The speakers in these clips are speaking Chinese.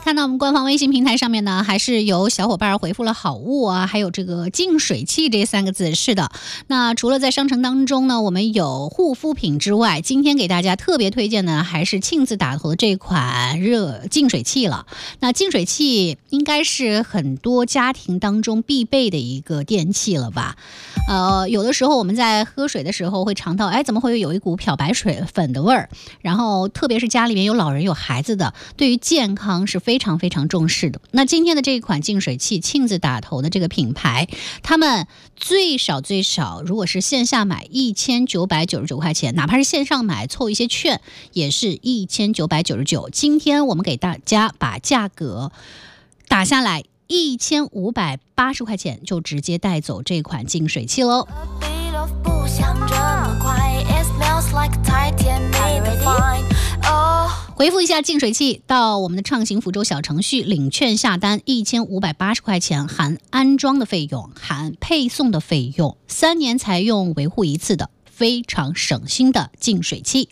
看到我们官方微信平台上面呢，还是有小伙伴回复了好物啊，还有这个净水器这3个字。是的，那除了在商城当中呢，我们有护肤品之外，今天给大家特别推荐的还是庆字打头的这款净水器了。那净水器应该是很多家庭当中必备的一个电器了吧？有的时候我们在喝水的时候会尝到，怎么会有一股漂白水粉的味儿？然后特别是家里面有老人有孩子的，对于健康是非常非常重视的。那今天的这一款净水器庆字打头的这个品牌，他们最少如果是线下买1999块钱，哪怕是线上买凑一些券也是1999。今天我们给大家把价格打下来，1580块钱就直接带走这款净水器喽。回复一下净水器到我们的畅行福州小程序领券下单，1580块钱含安装的费用，含配送的费用，3年才用维护1次的，非常省心的净水器。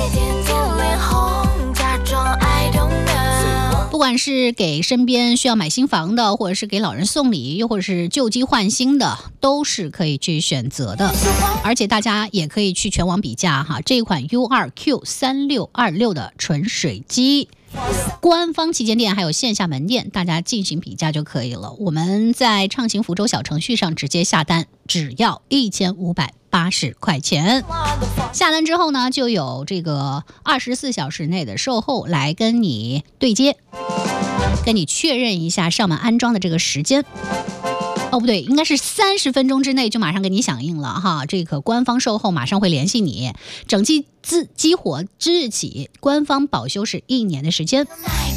不管是给身边需要买新房的，或者是给老人送礼，又或者是旧机换新的，都是可以去选择的。而且大家也可以去全网比价哈，这款 U2Q3626 的纯水机，官方旗舰店还有线下门店，大家进行比价就可以了。我们在畅行福州小程序上直接下单，只要1580块钱。下单之后呢，就有这个24小时内的售后来跟你对接，跟你确认一下上门安装的这个时间。不对，应该是30分钟之内就马上给你响应了哈。这个官方售后马上会联系你，整机自激活之日起，官方保修是1年的时间。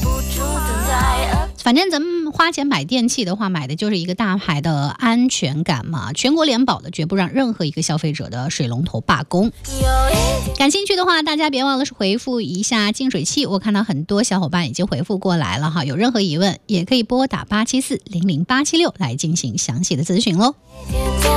反正咱们花钱买电器的话，买的就是一个大牌的安全感嘛，全国联保的，绝不让任何一个消费者的水龙头罢工。感兴趣的话，大家别忘了是回复一下净水器，我看到很多小伙伴已经回复过来了哈，有任何疑问也可以拨打874-00876来进行详细的咨询喽。